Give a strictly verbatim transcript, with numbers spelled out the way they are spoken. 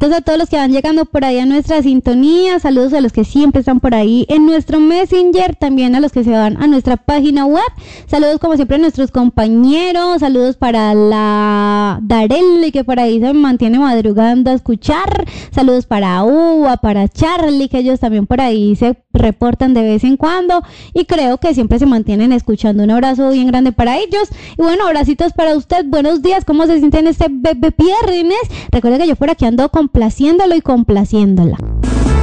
saluditos a todos los que van llegando por ahí a nuestra sintonía, saludos a los que siempre están por ahí en nuestro Messenger, también a los que se van a nuestra página web, saludos como siempre a nuestros compañeros, saludos para la Darelli que por ahí se mantiene madrugando a escuchar, saludos para Uva, para Charlie, que ellos también por ahí se reportan de vez en cuando y creo que siempre se mantienen escuchando. Un abrazo bien grande para ellos y bueno, abracitos para usted, buenos días, ¿cómo se siente en este bebé viernes? Recuerda que yo por aquí ando complaciéndolo y complaciéndola.